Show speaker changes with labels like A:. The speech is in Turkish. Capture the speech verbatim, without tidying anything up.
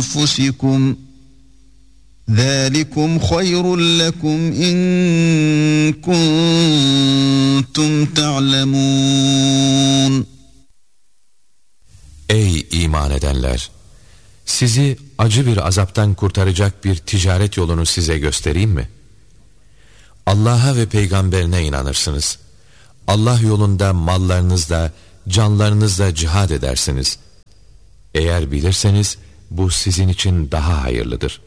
A: أنفسكم ذلكم خير لكم إن كنتم تعلمون.
B: Ey iman edenler! Sizi acı bir azaptan kurtaracak bir ticaret yolunu size göstereyim mi? Allah'a ve peygamberine inanırsınız. Allah yolunda mallarınızla, canlarınızla cihad edersiniz. Eğer bilirseniz bu sizin için daha hayırlıdır.